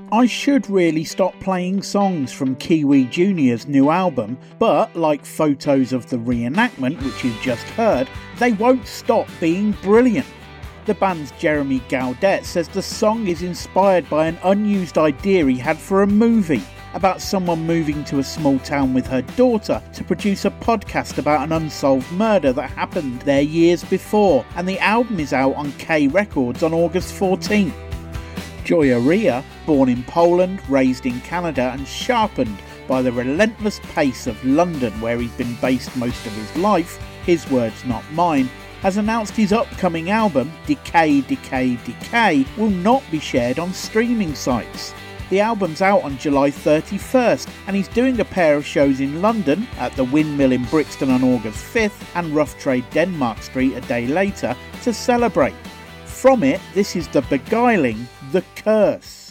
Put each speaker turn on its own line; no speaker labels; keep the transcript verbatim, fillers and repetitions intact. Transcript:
I should really stop playing songs from Kiwi Junior's new album, but like Photos of the Reenactment, which you've just heard, they won't stop being brilliant. The band's Jeremy Gaudet says the song is inspired by an unused idea he had for a movie about someone moving to a small town with her daughter to produce a podcast about an unsolved murder that happened there years before, and the album is out on K Records on August fourteenth. Joy Aria, born in Poland, raised in Canada and sharpened by the relentless pace of London where he's been based most of his life, his words not mine, has announced his upcoming album, Decay, Decay, Decay, will not be shared on streaming sites. The album's out on July thirty-first and he's doing a pair of shows in London at the Windmill in Brixton on August fifth and Rough Trade Denmark Street a day later to celebrate. From it, this is The Beguiling, The Curse.